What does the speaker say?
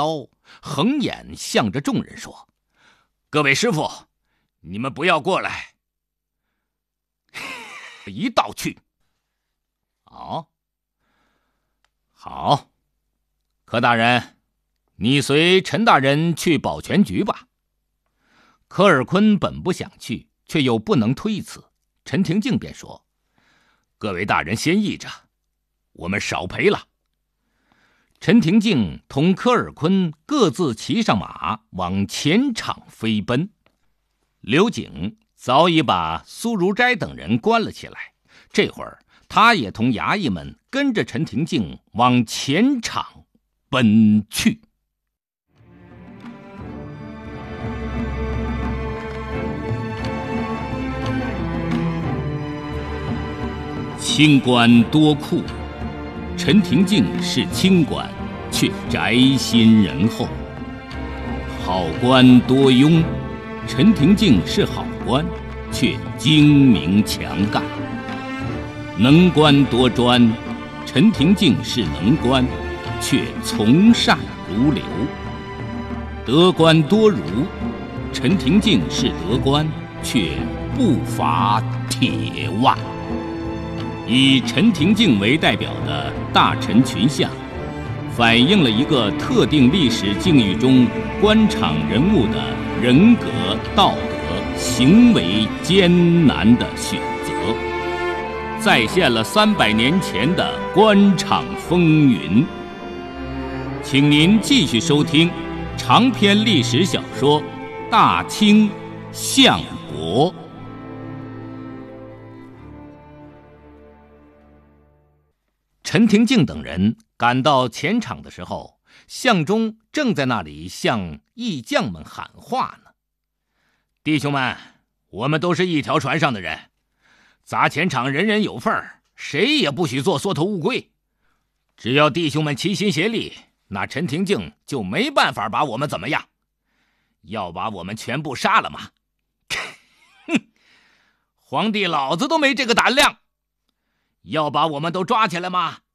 刀，横眼向着众人说：“各位师傅，你们不要过来，一道去。”哦，好，柯大人，你随陈大人去保全局吧。柯尔坤本不想去，却又不能推辞。陈廷敬便说：“各位大人先议着，我们少赔了。”陈廷敬同柯尔坤各自骑上马，往前场飞奔。刘景早已把苏如斋等人关了起来，这会儿他也同衙役们跟着陈廷敬往前场奔去。清官多酷，陈廷敬是清官，却宅心仁厚；好官多庸，陈廷敬是好官，却精明强干；能官多专，陈廷敬是能官，却从善如流；得官多儒，陈廷敬是得官，却不乏铁腕。以陈廷敬为代表的大臣群像，反映了一个特定历史境遇中官场人物的人格、道德、行为艰难的选择，再现了300年前的官场风云。请您继续收听长篇历史小说《大清相国》。陈廷敬等人赶到前场的时候，相中正在那里向义将们喊话呢：“弟兄们，我们都是一条船上的人，砸钱场人人有份儿，谁也不许做缩头乌龟。只要弟兄们齐心协力，那陈廷敬就没办法把我们怎么样。要把我们全部杀了吗？哼，皇帝老子都没这个胆量。要把我们都抓起来吗？